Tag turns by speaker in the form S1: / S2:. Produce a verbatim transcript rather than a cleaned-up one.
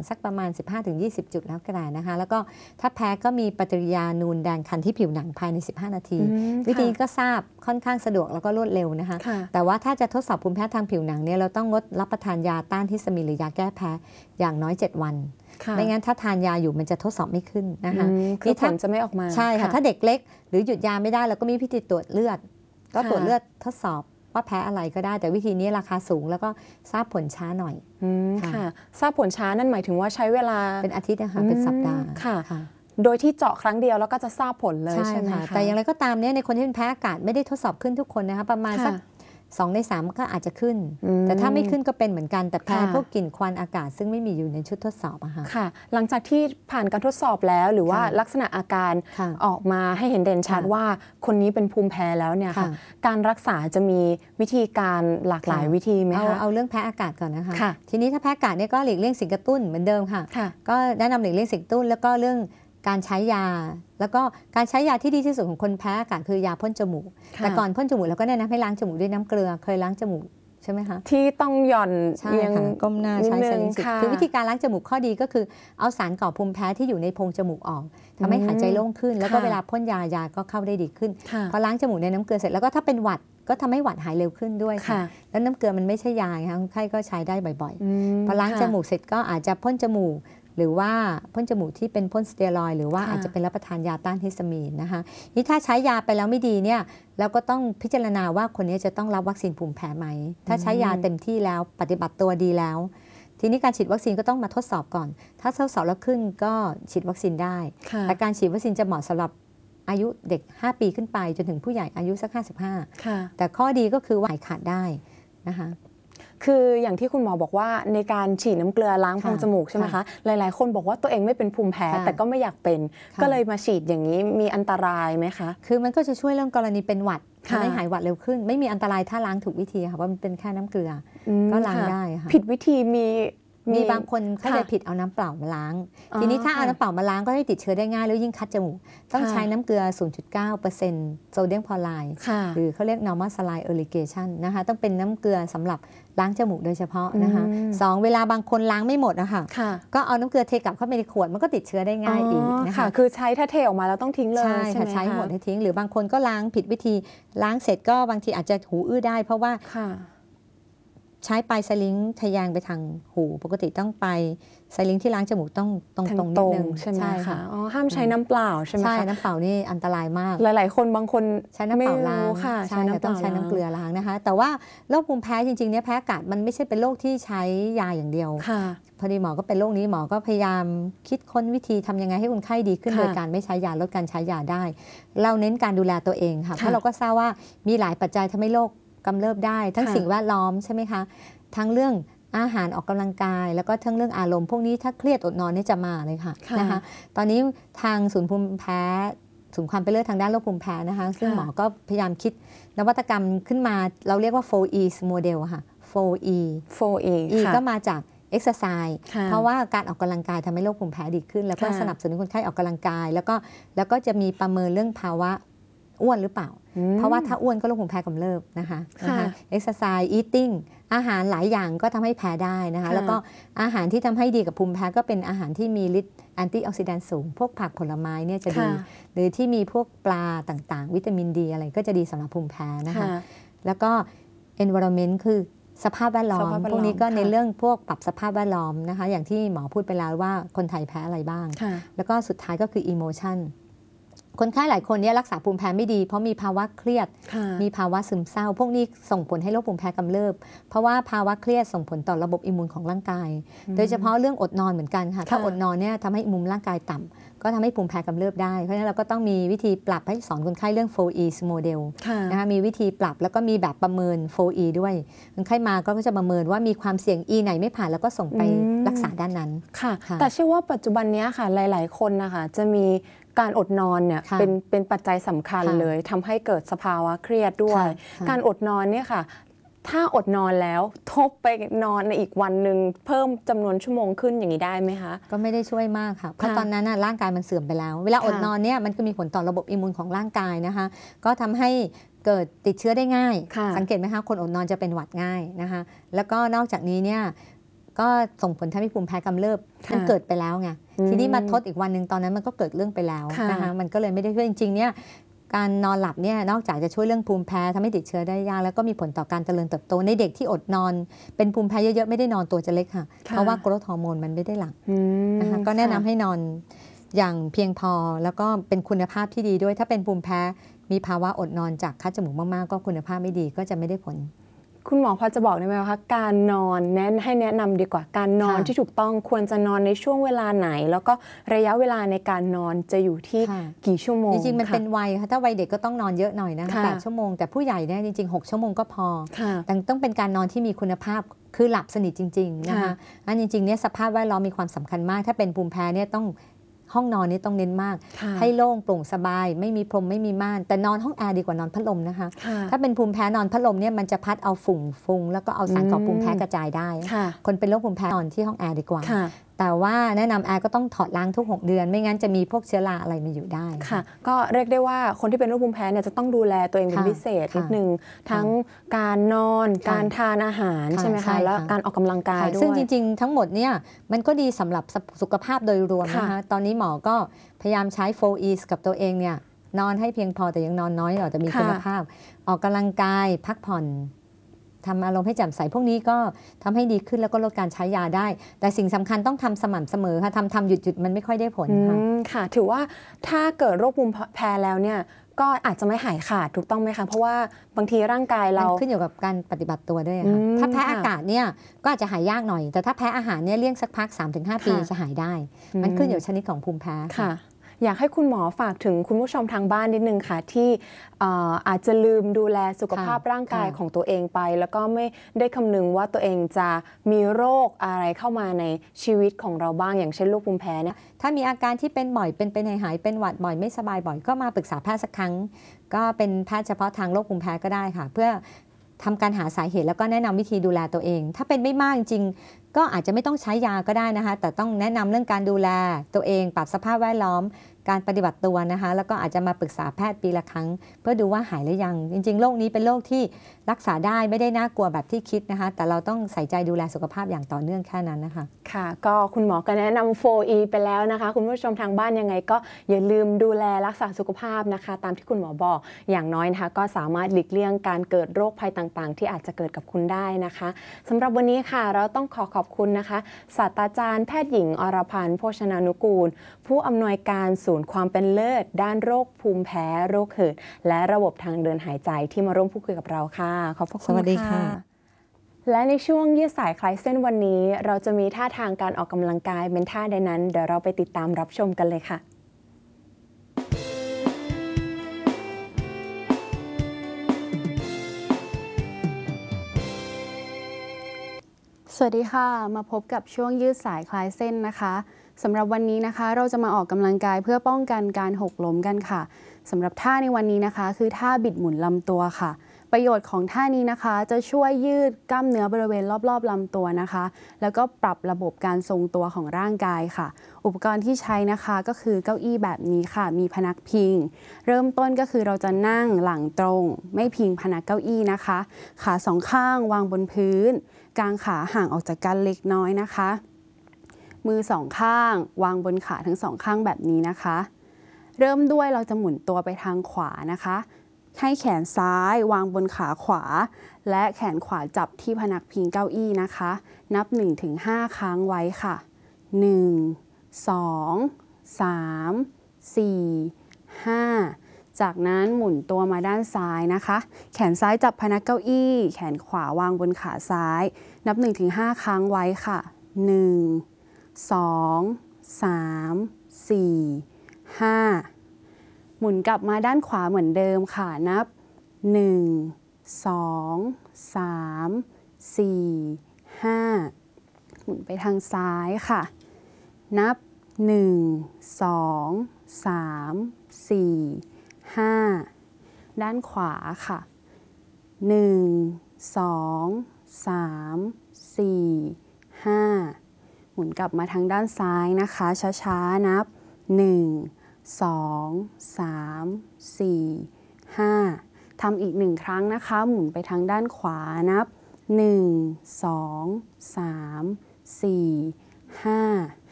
S1: สักประมาณ สิบห้าถึงยี่สิบ จุดแล้วก็ได้นะคะแล้วก็ถ้าแพ้ก็มีปฏิกิริยานูนแดงคันที่ผิวหนังภายในสิบห้านาทีวิธีก็ทราบค่อนข้างสะดวกแล้วก็รวดเร็วนะคะแต่ว่าถ้าจะทดสอบภูมิแพ้ทางผิวหนังเนี่ยเราต้องงดรับประทานยาต้านฮิสตามีนหรือยาแก้แพ้อย่างน้อยเจ็ดวันไม่งั้นถ้าทานยาอยู่มันจะทดสอบไม่ขึ้นนะคะ
S2: คือผลจะไม่ออกมา
S1: ใช่ค่ะถ้าเด็กเล็กหรือหยุดยาไม่ได้เราก็มีวิธีตรวจเลือดก็ตรวจเลือดทดสอบว่าแพ้อะไรก็ได้แต่วิธีนี้ราคาสูงแล้วก็ทราบผลช้าหน่อย
S2: ค่ะทราบผลช้านั่นหมายถึงว่าใช้เวลา
S1: เป็นอาทิตย์นะคะเป็นสัปดาห์
S2: ค่ะโดยที่เจาะครั้งเดียวแล้วก็จะทราบผลเลยใช่ไหมคะ
S1: แต่อย่างไรก็ตามเนี่ยในคนที่เป็นแพ้อากาศไม่ได้ทดสอบขึ้นทุกคนนะคะประมาณสักสองในสามก็อาจจะขึ้นแต่ถ้าไม่ขึ้นก็เป็นเหมือนกันแต่แพ้พวกกลิ่นควันอากาศซึ่งไม่มีอยู่ในชุดทดสอบอะค่ะ
S2: ค่ะหลังจากที่ผ่านการทดสอบแล้วหรือว่าลักษณะอาการออกมาให้เห็นเด่นชัดว่าคนนี้เป็นภูมิแพ้แล้วเนี่ยค่ะการรักษาจะมีวิธีการหลากหลายวิธีไหมคะ
S1: เอาเรื่องแพ้อากาศก่อนนะคะทีนี้ถ้าแพ้อากาศเนี่ยก็หลีกเลี่ยงสิ่งกระตุ้นเหมือนเดิมค่ะก็แนะนำหลีกเลี่ยงสิ่งกระตุ้นแล้วก็เรื่องการใช้ยาแล้วก็การใช้ยาที่ดีที่สุดของคนแพ้อากาศคือยาพ่นจมูกแต่ก่อนพ่นจมูกเราก็แนะนำให้ล้างจมูกด้วยน้ำเกลือเคยล้างจมูกใช่ไหมคะ
S2: ที่ต้องหย่อน
S1: ใช่ค่ะก้มหน้าใช้สลิงคือวิธีการล้างจมูกข้อดีก็คือเอาสารก่อภูมิแพ้ที่อยู่ในโพรงจมูกออกทำให้หายใจโล่งขึ้นแล้วก็เวลาพ่นยายาก็เข้าได้ดีขึ้นพอล้างจมูกในน้ำเกลือเสร็จแล้วก็ถ้าเป็นหวัดก็ทำให้หวัดหายเร็วขึ้นด้วยค่ะแล้วน้ำเกลือมันไม่ใช่ยาค่ะคนไข้ก็ใช้ได้บ่อยๆพอล้างจมูกเสร็จก็อาจจะพ่นจมูกหรือว่าพ่นจมูกที่เป็นพ่นสเตียรอยด์หรือว่าอาจจะเป็นรับประทานยาต้านฮิสตามีนนะคะนี่ถ้าใช้ยาไปแล้วไม่ดีเนี่ยเราก็ต้องพิจารณาว่าคนนี้จะต้องรับวัคซีนภูมิแพ้ไหมถ้าใช้ยาเต็มที่แล้วปฏิบัติตัวดีแล้วทีนี้การฉีดวัคซีนก็ต้องมาทดสอบก่อนถ้าทดสอบแล้วขึ้นก็ฉีดวัคซีนได้แต่การฉีดวัคซีนจะเหมาะสำหรับอายุเด็กห้าปีขึ้นไปจนถึงผู้ใหญ่อายุสักห้าสิบห้าแต่ข้อดีก็คือว่าหายขาดได้นะคะ
S2: คืออย่างที่คุณหมอบอกว่าในการฉีดน้ำเกลือล้างโพรงจมูกใช่ไหมคะหลายๆคนบอกว่าตัวเองไม่เป็นภูมิแพ้แต่ก็ไม่อยากเป็นก็เลยมาฉีดอย่างนี้มีอันตรายไหมคะ
S1: คือมันก็จะช่วยเรื่องกรณีเป็นหวัดทำให้หายหวัดเร็วขึ้นไม่มีอันตรายถ้าล้างถูกวิธีค่ะว่ามันเป็นแค่น้ำเกลือก็ล้างได้ค่ะ
S2: ผิดวิธีมี
S1: มีบางคนเข้าใจผิดเอาน้ำเปล่ามาล้างทีนี้ถ้าเอาน้ำเปล่ามาล้างก็จะติดเชื้อได้ง่ายแล้วยิ่งคัดจมูกต้องใช้น้ำเกลือ ศูนย์จุดเก้าเปอร์เซ็นต์ โซเดียมคลอไรด์หรือเขาเรียก normal saline irrigation นะคะต้องเป็นน้ำเกลือสำหรับล้างจมูกโดยเฉพาะนะคะสองเวลาบางคนล้างไม่หมดนะคะก็เอาน้ำเกลือเทกลับเข้าไปในขวดมันก็ติดเชื้อได้ง่ายอีกนะคะ
S2: คือใช้ถ้าเทออกมาแล้วต้องทิ้งเลย
S1: ใช่ค่ะใช้หมดให้ทิ้งหรือบางคนก็ล้างผิดวิธีล้างเสร็จก็บางทีอาจจะหูอื้อได้เพราะว่าใช้ปลายสลิงทะแยงไปทางหูปกติต้องไปสลิงที่ล้างจมูกต้องตรงตรงนิดนึง
S2: ใช่ไหมคะอ๋อห้ามใช้น้ำเปล่าใช่ไหมคะ
S1: ใช่น้ำเปล่านี่อันตรายมาก
S2: หลายๆคนบางคน
S1: ใช้น้ำเปล่าล้างค่ะใช่ต้องใช้น้ำเกลือล้างนะคะแต่ว่าโรคภูมิแพ้จริงๆเนี่ยแพ้อากาศมันไม่ใช่เป็นโรคที่ใช้ยาอย่างเดียวพอดีหมอก็เป็นโรคนี้หมอก็พยายามคิดค้นวิธีทำยังไงให้คนไข้ดีขึ้นโดยการไม่ใช้ยาลดการใช้ยาได้เราเน้นการดูแลตัวเองค่ะเพราะเราก็ทราบว่ามีหลายปัจจัยทำให้โรคกำเริบได้ทั้งสิ่งแวดล้อมใช่ไหมคะทั้งเรื่องอาหารออกกำลังกายแล้วก็ทั้งเรื่องอารมณ์พวกนี้ถ้าเครียดอดนอนนี่จะมาเลยค่ะนะคะตอนนี้ทางศูนย์ภูมิแพ้ศูนย์ความเป็นเลิศทางด้านโรคภูมิแพ้นะคะซึ่งหมอก็พยายามคิดนวัตกรรมขึ้นมาเราเรียกว่า โฟร์ อี model ค่ะ โฟร์ อี
S2: โฟร์ อี
S1: E ก็มาจาก exercise เพราะว่าการออกกำลังกายทำให้โรคภูมิแพ้ดีขึ้นแล้วก็สนับสนุนคนไข้ออกกำลังกายแล้วก็แล้วก็จะมีประเมินเรื่องภาวะอ้วนหรือเปล่าเพราะว่าถ้าอ้วนก็โรคภูมิแพ้กำเริบนะคะนะคะ exercise eating อาหารหลายอย่างก็ทำให้แพ้ได้นะคะแล้วก็อาหารที่ทำให้ดีกับภูมิแพ้ก็เป็นอาหารที่มีฤทธิ์แอนตี้ออกซิแดนต์สูงพวกผักผลไม้เนี่ยจะดีหรือที่มีพวกปลาต่างๆวิตามินดีอะไรก็จะดีสำหรับภูมิแพ้นะคะแล้วก็ environment คือสภาพแวดล้อมพวกนี้ก็ในเรื่องพวกปรับสภาพแวดล้อมนะคะอย่างที่หมอพูดไปแล้วว่าคนไทยแพ้อะไรบ้างแล้วก็สุดท้ายก็คือ emotionคนไข้หลายคนเนี่ยรักษาภูมิแพ้ไม่ดีเพราะมีภาวะเครียดมีภาวะซึมเศร้าพวกนี้ส่งผลให้โรคภูมิแพ้กำเริบเพราะว่าภาวะเครียดส่งผลต่อระบบอิมมูนของร่างกายโดยเฉพาะเรื่องอดนอนเหมือนกันค่ะถ้าอดนอนเนี่ยทำให้อิมมูนร่างกายต่ำก็ทำให้ภูมิแพ้กำเริบได้เพราะฉะนั้นเราก็ต้องมีวิธีปรับให้สอนคนไข้เรื่อง โฟร์ อี model นะคะมีวิธีปรับแล้วก็มีแบบประเมิน โฟร์ อี ด้วยคนไข้มาก็จะประเมินว่ามีความเสี่ยง E ไหนไม่ผ่านแล้วก็ส่งไปรักษาด้านนั้น
S2: ค่ะแต่เชื่อว่าปัจจุบันนี้ค่ะหลายๆคนนะคะจะมีการอดนอนเนี่ยเป็นเป็นปัจจัยสำคัญเลยทำให้เกิดสภาวะเครียดด้วยการอดนอนเนี่ยค่ะถ้าอดนอนแล้วทบไปนอนในอีกวันหนึ่งเพิ่มจำนวนชั่วโมงขึ้นอย่างนี้ได้ไหมคะ
S1: ก็ไม่ได้ช่วยมากค่ะเพราะตอนนั้นร่างกายมันเสื่อมไปแล้วเวลาอดนอนเนี่ยมันก็มีผลต่อระบบอิมมูนของร่างกายนะคะก็ทำให้เกิดติดเชื้อได้ง่ายสังเกตไหมคะคนอดนอนจะเป็นหวัดง่ายนะคะแล้วก็นอกจากนี้เนี่ยก็ส่งผลทำให้ภูมิแพ้กำเริบมันเกิดไปแล้วไงทีนี้มาทดอีกวันหนึ่งตอนนั้นมันก็เกิดเรื่องไปแล้วนะคะมันก็เลยไม่ได้ช่วยจริงๆเนี่ยการนอนหลับเนี่ยนอกจากจะช่วยเรื่องภูมิแพ้ทำให้ติดเชื้อได้ยากแล้วก็มีผลต่อการเจริญเติบโตในเด็กที่อดนอนเป็นภูมิแพ้เยอะๆไม่ได้นอนตัวจะเล็กค่ะเพราะว่าโกรทฮอร์โมนมันไม่ได้หลั่งนะคะก็แนะนำให้นอนอย่างเพียงพอแล้วก็เป็นคุณภาพที่ดีด้วยถ้าเป็นภูมิแพ้มีภาวะอดนอนจากคัดจมูกมากๆก็คุณภาพไม่ดีก็จะไม่ได้ผล
S2: คุณหมอพอจะบอกได้ไหมคะการนอนแนะให้แนะนำดีกว่าการนอนที่ถูกต้องควรจะนอนในช่วงเวลาไหนแล้วก็ระยะเวลาในการนอนจะอยู่ที่กี่ชั่วโมง
S1: จริงๆมันเป็นวัยค่ะถ้าวัยเด็กก็ต้องนอนเยอะหน่อยนะคะแปดชั่วโมงแต่ผู้ใหญ่เนี่ยจริงๆหกชั่วโมงก็พอแต่ต้องเป็นการนอนที่มีคุณภาพคือหลับสนิทจริงๆนะคะอันจริงๆเนี่ยสภาพแวดล้อมมีความสำคัญมากถ้าเป็นภูมิแพ้เนี่ยต้องห้องนอนนี้ต้องเน้นมากให้โล่งโปร่งสบายไม่มีพรมไม่มีม่านแต่นอนห้องแอร์ดีกว่านอนพัดลมนะคะถ้าเป็นภูมิแพ้นอนพัดลมเนี่ยมันจะพัดเอาฝุ่นฟุ้งแล้วก็เอาสารก่อภูมิแพ้กระจายได้คนเป็นโรคภูมิแพ้นอนที่ห้องแอร์ดีกว่าแต่ว่าแนะนำแอร์ก็ต้องถอดล้างทุกหกเดือนไม่งั้นจะมีพวกเชื้อราอะไรมาอยู่ได้
S2: ค่ะก็เรียกได้ว่าคนที่เป็นโรคภูมิแพ้เนี่ยจะต้องดูแลตัวเองเป็นพิเศษนิดนึงทั้งการนอนการทานอาหารใช่ไหมคะแล้วการออกกำลังกายด้วย
S1: ซึ่งจริงๆทั้งหมดเนี่ยมันก็ดีสำหรับสุขภาพโดยรวมนะคะตอนนี้หมอก็พยายามใช้ โฟร์ อี ส กับตัวเองเนี่ยนอนให้เพียงพอแต่ยังนอนน้อยหน่อยแต่มีคุณภาพออกกำลังกายพักผ่อนทำอารมณ์ให้แจ่มใสพวกนี้ก็ทำให้ดีขึ้นแล้วก็ลดการใช้ยาได้แต่สิ่งสำคัญต้องทำสม่ำเสมอค่ะทำทำหยุดหยุดมันไม่ค่อยได้ผลค่ะ
S2: ค่ะถือว่าถ้าเกิดโรคภูมิแพ้แล้วเนี่ยก็อาจจะไม่หายขาดถูกต้องไหมคะเพราะว่าบางทีร่างกายเรา
S1: ขึ้นอยู่กับการปฏิบัติตัวด้วยค่ะถ้าแพ้อากาศเนี่ยก็อาจจะหายยากหน่อยแต่ถ้าแพ้อาหารเนี่ยเลี่ยงสักพัก สามถึงห้า ปีจะหายได้มันขึ้นอยู่ชนิดของภูมิแพ้
S2: ค่ะอยากให้คุณหมอฝากถึงคุณผู้ชมทางบ้านนิดนึงค่ะที่อาจจะลืมดูแลสุขภาพร่างกายของตัวเองไปแล้วก็ไม่ได้คำนึงว่าตัวเองจะมีโรคอะไรเข้ามาในชีวิตของเราบ้างอย่างเช่นโรคภูมิแพ้เนี่ย
S1: ถ้ามีอาการที่เป็นบ่อยเป็นเป็นหายเป็นหวัดบ่อยไม่สบายบ่อยก็มาปรึกษาแพทย์สักครั้งก็เป็นแพทย์เฉพาะทางโรคภูมิแพ้ก็ได้ค่ะเพื่อทำการหาสาเหตุแล้วก็แนะนำวิธีดูแลตัวเองถ้าเป็นไม่มากจริงก็อาจจะไม่ต้องใช้ยาก็ได้นะคะแต่ต้องแนะนำเรื่องการดูแลตัวเองปรับสภาพแวดล้อมการปฏิบัติตัวนะคะแล้วก็อาจจะมาปรึกษาแพทย์ปีละครั้งเพื่อดูว่าหายหรือยังจริงๆโรคนี้เป็นโรคที่รักษาได้ไม่ได้น่ากลัวแบบที่คิดนะคะแต่เราต้องใส่ใจดูแลสุขภาพอย่างต่อเนื่องแค่นั้นนะคะ
S2: ค่ะก็คุณหมอก็แนะนำ โฟร์ อี ไปแล้วนะคะคุณผู้ชมทางบ้านยังไงก็อย่าลืมดูแลรักษาสุขภาพนะคะตามที่คุณหมอบอกอย่างน้อยนะคะก็สามารถหลีกเลี่ยงการเกิดโรคภัยต่างๆที่อาจจะเกิดกับคุณได้นะคะสำหรับวันนี้ค่ะเราต้องขอขอบคุณนะคะศาสตราจารย์แพทย์หญิงอรพันธ์โภชนานุกูลผู้อำนวยการศูนย์ความเป็นเลิศด้านโรคภูมิแพ้โรคหืดและระบบทางเดินหายใจที่มาร่วมพูดคุยกับเราค่ะขอบพระคุณค่ะสวัสดีค่ะและในช่วงยืดสายคลายเส้นวันนี้เราจะมีท่าทางการออกกำลังกายเป็นท่าใดนั้นเดี๋ยวเราไปติดตามรับชมกันเลยค่ะ
S3: สวัสดีค่ะมาพบกับช่วงยืดสายคลายเส้นนะคะสำหรับวันนี้นะคะเราจะมาออกกำลังกายเพื่อป้องกันการหกล้มกันค่ะสำหรับท่าในวันนี้นะคะคือท่าบิดหมุนลำตัวค่ะประโยชน์ของท่านี้นะคะจะช่วยยืดกล้ามเนื้อบริเวณรอบๆลำตัวนะคะแล้วก็ปรับระบบการทรงตัวของร่างกายค่ะอุปกรณ์ที่ใช้นะคะก็คือเก้าอี้แบบนี้ค่ะมีพนักพิงเริ่มต้นก็คือเราจะนั่งหลังตรงไม่พิงพนักเก้าอี้นะคะขาสองข้างวางบนพื้นกางขาห่างออกจากกันเล็กน้อยนะคะมือสองข้างวางบนขาทั้งสองข้างแบบนี้นะคะเริ่มด้วยเราจะหมุนตัวไปทางขวานะคะให้แขนซ้ายวางบนขาขวาและแขนขวาจับที่พนักพิงเก้าอี้นะคะนับ หนึ่งถึงห้า ครั้งไว้ค่ะหนึ่ง สอง สาม สี่ ห้าจากนั้นหมุนตัวมาด้านซ้ายนะคะแขนซ้ายจับพนักเก้าอี้แขนขวาวางบนขาซ้ายนับ หนึ่งถึงห้า ครั้งไว้ค่ะหนึ่ง สอง สาม สี่ ห้าหมุนกลับมาด้านขวาเหมือนเดิมค่ะนับหนึ่ง สอง สาม สี่ ห้าหมุนไปทางซ้ายค่ะนับหนึ่ง สอง สาม สี่ ห้าด้านขวาค่ะหนึ่ง สอง สาม สี่ ห้าหมุนกลับมาทางด้านซ้ายนะคะช้าๆนับหนึ่ง สอง สาม สี่ ห้าทำอีกหนึ่งครั้งนะคะหมุนไปทางด้านขวานับหนึ่ง สอง สามสี่ ห้า